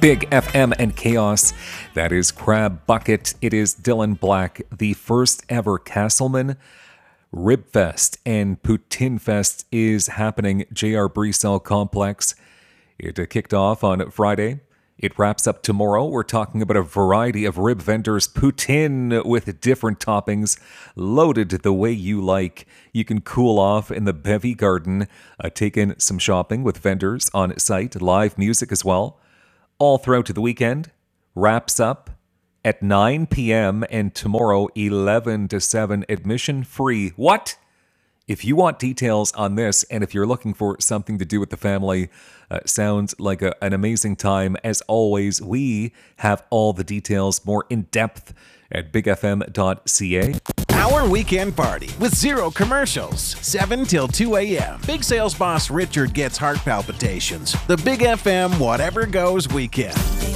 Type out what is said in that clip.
Big FM and Chaos. That is Crab Bucket. It is Dylan Black, the first ever Castleman Ribfest and Poutine Fest is happening. JR Brecel Complex. It kicked off on Friday. It wraps up tomorrow. We're talking about a variety of rib vendors, poutine with different toppings, loaded the way you like. You can cool off in the Bevy Garden, take in some shopping with vendors on site, live music as well. All throughout the weekend. Wraps up at 9 p.m. and tomorrow 11 to 7, admission free. What? If you want details on this, and if you're looking for something to do with the family, sounds like an amazing time. As always, we have all the details more in depth at bigfm.ca. Our weekend party with zero commercials, 7 till 2 a.m. Big sales boss Richard gets heart palpitations. The Big FM Whatever Goes weekend.